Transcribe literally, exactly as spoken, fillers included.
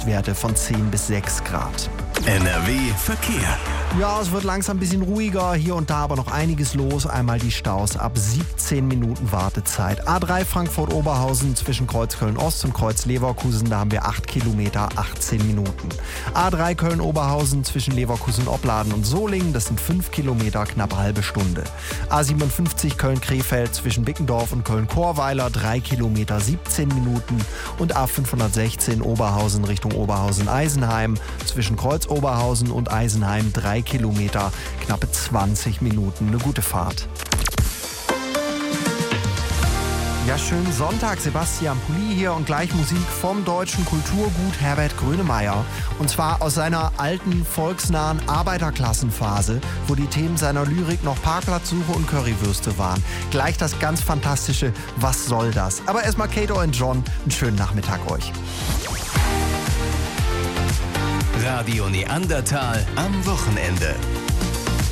Höchstwerte von zehn bis sechs Grad. N R W Verkehr. Ja, es wird langsam ein bisschen ruhiger, hier und da aber noch einiges los. Einmal die Staus ab siebzehn Minuten Wartezeit. A drei Frankfurt-Oberhausen zwischen Kreuz Köln-Ost und Kreuz Leverkusen, da haben wir acht Kilometer, achtzehn Minuten. A drei Köln-Oberhausen zwischen Leverkusen-Opladen und Solingen, das sind fünf Kilometer, knapp halbe Stunde. A siebenundfünfzig Köln-Krefeld zwischen Bickendorf und Köln-Chorweiler, drei Kilometer, siebzehn Minuten. Und A fünfhundertsechzehn Oberhausen Richtung Oberhausen-Eisenheim zwischen Kreuz Oberhausen und Eisenheim, drei Kilometer, knappe zwanzig Minuten. Eine gute Fahrt. Ja, schönen Sonntag, Sebastian Pulli hier und gleich Musik vom deutschen Kulturgut Herbert Grönemeyer. Und zwar aus seiner alten, volksnahen Arbeiterklassenphase, wo die Themen seiner Lyrik noch Parkplatzsuche und Currywürste waren. Gleich das ganz fantastische Was soll das? Aber erstmal Kato und John, einen schönen Nachmittag euch. Radio Neandertal am Wochenende.